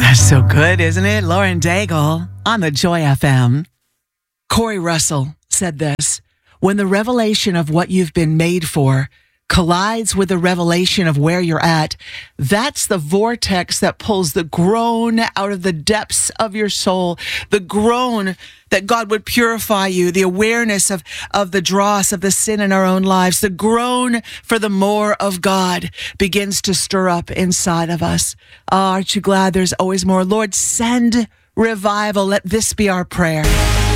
That's so good, isn't it? Lauren Daigle on the Joy FM. Corey Russell said this: when the revelation of what you've been made for collides with the revelation of where you're at, that's the vortex that pulls the groan out of the depths of your soul, the groan that God would purify you, the awareness of the dross of the sin in our own lives, the groan for the more of God begins to stir up inside of us. Oh, aren't you glad there's always more? Lord, send revival. Let this be our prayer.